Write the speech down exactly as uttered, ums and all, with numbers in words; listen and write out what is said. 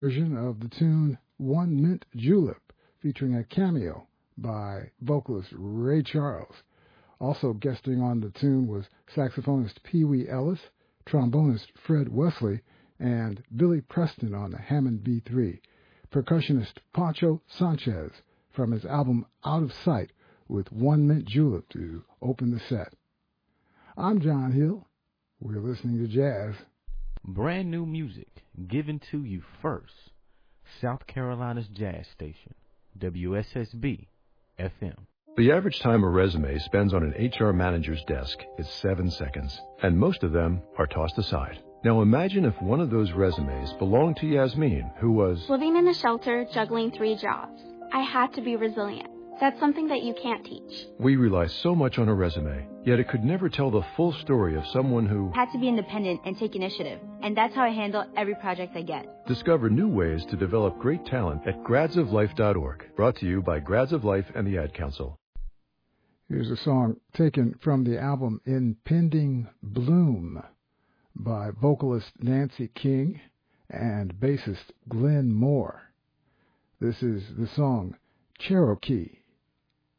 version of the tune One Mint Julep, featuring a cameo by vocalist Ray Charles. Also guesting on the tune was saxophonist Pee Wee Ellis, trombonist Fred Wesley, and Billy Preston on the Hammond B three. Percussionist Pancho Sanchez from his album Out of Sight with One Mint Julep to open the set. I'm John Hill. We're listening to jazz. Brand new music given to you first. South Carolina's jazz station, W S S B F M. The average time a resume spends on an H R manager's desk is seven seconds, and most of them are tossed aside. Now imagine if one of those resumes belonged to Yasmin, who was living in a shelter, juggling three jobs. I had to be resilient. That's something that you can't teach. We rely so much on a resume, yet it could never tell the full story of someone who had to be independent and take initiative. And that's how I handle every project I get. Discover new ways to develop great talent at grads of life dot org. Brought to you by Grads of Life and the Ad Council. Here's a song taken from the album Impending Bloom by vocalist Nancy King and bassist Glenn Moore. This is the song Cherokee.